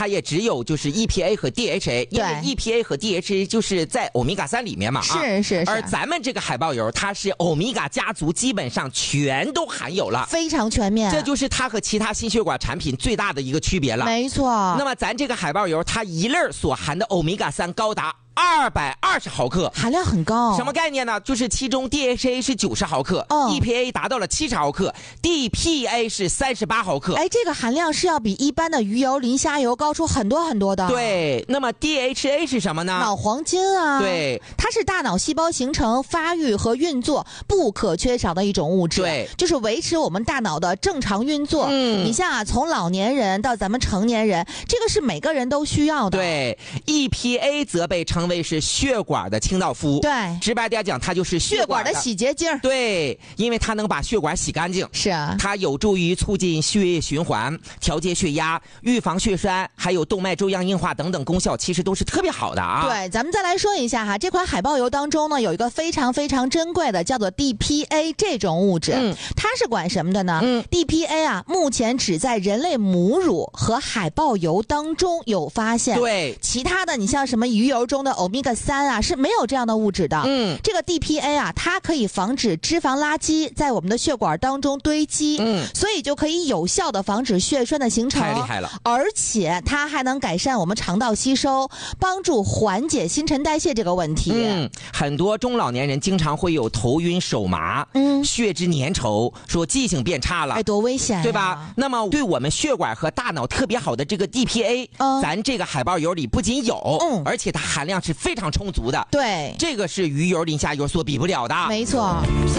它也只有就是 EPA 和 DHA， 因为 EPA 和 DHA 就是在欧米伽3里面嘛， 是。 而咱们这个海豹油，它是欧米伽家族基本上全都含有了， 非常全面。 这就是它和其他心血管产品最大的一个区别了。 没错。 那么咱这个海豹油，它一粒所含的欧米伽3高达220毫克， 含量很高。 什么概念呢？就是其中 DHA 是90毫克，EPA 达到了70毫克，DPA 是38毫克。 哎，这个含量是要比一般的鱼油、磷虾油高出很多很多的。 对，那么 DHA 是什么呢？ 脑黄金啊。 对， 它是大脑细胞形成、发育和运作不可缺少的一种物质。 对， 就是维持我们大脑的正常运作。你像啊，从老年人到咱们成年人，这个是每个人都需要的。 对 ，EPA 则被称为是血管的清道夫。 对， 直白点讲，它就是血管的洗洁精。 对，因为它能把血管洗干净。 是啊， 它有助于促进血液循环、调节血压、预防血栓，还有动脉粥样硬化等等功效，其实都是特别好的啊。 对，咱们再来说一下哈，这款海豹油当中呢，有一个非常非常珍贵的，叫做 DPA 这种物质。它是管什么的呢？DPA 啊，目前只在人类母乳和海豹油当中有发现。 对， 其他的你像什么鱼油中的欧米伽3啊，是没有这样的物质的。这个 DPA 啊，它可以防止脂肪垃圾在我们的血管当中堆积，所以就可以有效的防止血栓的形成。 太厉害了！ 而且它还能改善我们肠道吸收，帮助缓解新陈代谢这个问题。 很多中老年人经常会有头晕手麻，血脂粘稠，说记性变差了， 哎，多危险， 对吧？那么对我们血管和大脑特别好的这个 DPA，咱这个海豹油里不仅有，而且它含量是非常充足的。 对， 这个是鱼油、磷虾油所比不了的。 没错。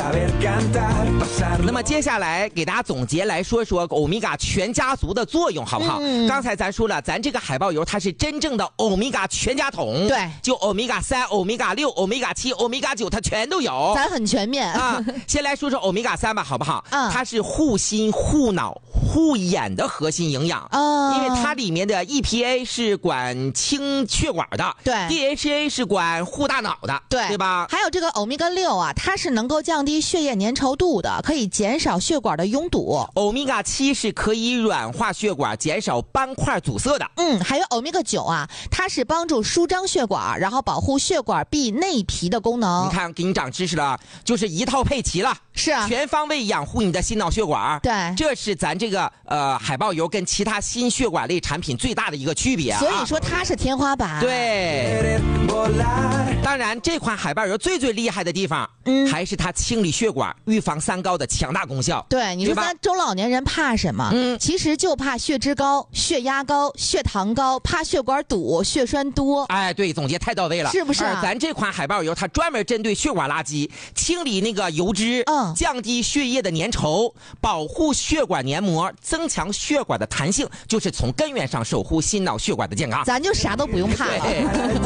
那么接下来给大家总结来说说欧米伽全家族的作用，好不好？刚才咱说了，咱这个海豹油它是真正的欧米伽全家桶， 对， 就欧米伽3、欧米伽6、欧米伽7、欧米伽9，它全都有， 咱很全面啊。先来说说欧米伽3吧，好不好？它是护心、护脑、护眼的核心营养，因为它里面的 EPA 是管清血管的， 对 ，DHA 是管护大脑的，对吧？ 还有这个欧米伽6啊，它是能够降低血液粘稠度的，可以减少血管的拥堵。 欧米伽7是可以软化血管，减少斑块阻塞的。 还有欧米伽9啊，它是帮助舒张血管，然后保护血管壁内皮的功能。 你看，给你长知识了，就是一套配齐了。 是啊， 全方位养护你的心脑血管。 对， 这是咱这个海豹油跟其他心血管类产品最大的一个区别啊。 所以说它是天花板。 对，当然这款海豹油最厉害的地方，还是它清理血管、预防三高的强大功效。 对，你说咱中老年人怕什么？其实就怕血脂高、血压高、血糖高，怕血管堵、血栓多。 哎，对，总结太到位了， 是不是啊？ 咱这款海豹油它专门针对血管垃圾，清理那个油脂，降低血液的粘稠，保护血管黏膜，增强血管的弹性，就是从根源上守护心脑血管的健康。 咱就啥都不用怕了。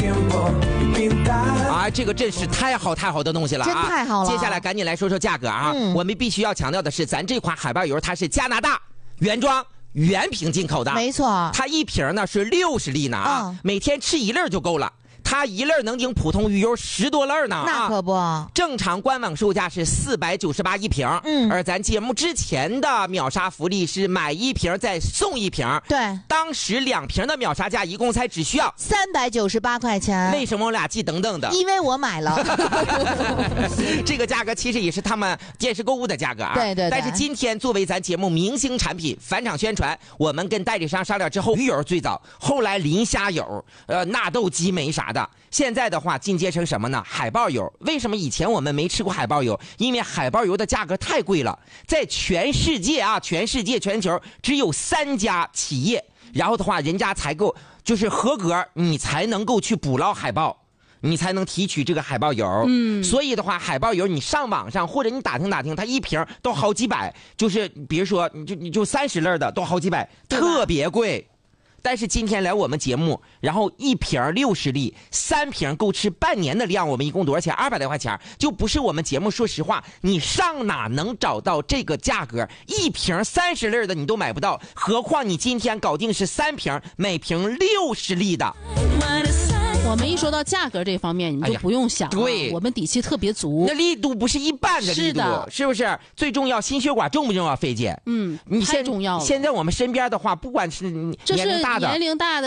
啊，这个真是太好的东西了啊！ 真太好了。 接下来赶紧来说说价格啊！我们必须要强调的是，咱这款海豹油它是加拿大原装原瓶进口的， 没错。 它一瓶呢是60粒呢啊，每天吃1粒就够了。它一粒能顶普通鱼油10多粒呢， 那可不。 正常官网售价是498一瓶，而咱节目之前的秒杀福利是买1瓶再送1瓶， 对， 当时2瓶的秒杀价一共才只需要 398块钱。 为什么我俩记等等的？ 因为我买了。 这个价格其实也是他们电视购物的价格啊。 对。 但是今天作为咱节目明星产品返场宣传，我们跟代理商商量之后，鱼油最早，后来磷虾油、纳豆激酶啥的。现在的话进阶成什么呢？海豹油。为什么以前我们没吃过海豹油？因为海豹油的价格太贵了，在全世界全球只有3家企业，然后的话人家才够就是合格，你才能够去捕捞海豹，你才能提取这个海豹油。所以的话海豹油你上网上或者你打听打听，它一瓶都好几百，就是比如说你就30粒的都好几百，特别贵。但是今天来我们节目，然后1瓶60粒，3瓶够吃半年的量，我们一共多少钱？200多块钱，就不是我们节目。说实话，你上哪能找到这个价格？1瓶30粒的你都买不到，何况你今天搞定是3瓶，每瓶60粒的。 我们一说到价格这方面，你就不用想了，对，我们底气特别足， 那力度不是一般的力度，是不是？最重要，心血管重不重要？菲姐， 太重要了。 现在我们身边的话，不管是年龄大的。